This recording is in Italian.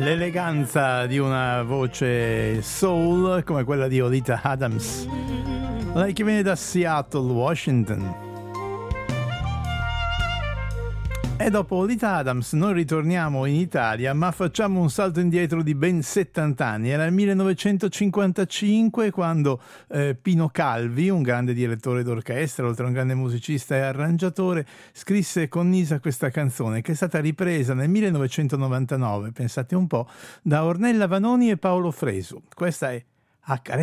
l'eleganza di una voce soul come quella di Olita Adams. Lei che viene da Seattle, Washington. E dopo Olita Adams noi ritorniamo in Italia, ma facciamo un salto indietro di ben 70 anni. Era il 1955 quando Pino Calvi, un grande direttore d'orchestra, oltre a un grande musicista e arrangiatore, scrisse con Nisa questa canzone che è stata ripresa nel 1999, pensate un po', da Ornella Vanoni e Paolo Fresu. Questa è